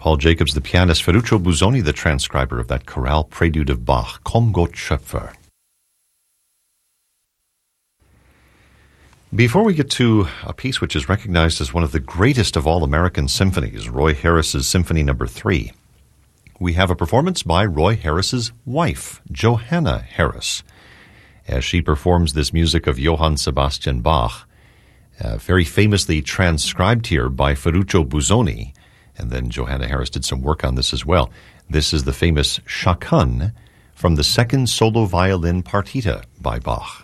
Paul Jacobs, the pianist, Ferruccio Busoni, the transcriber of that chorale prelude of Bach, Komm Gott Schöpfer. Before we get to a piece which is recognized as one of the greatest of all American symphonies, Roy Harris's Symphony No. 3, we have a performance by Roy Harris's wife, Johanna Harris, as she performs this music of Johann Sebastian Bach, very famously transcribed here by Ferruccio Busoni, and then Johanna Harris did some work on this as well. This is the famous Chaconne from the second solo violin partita by Bach.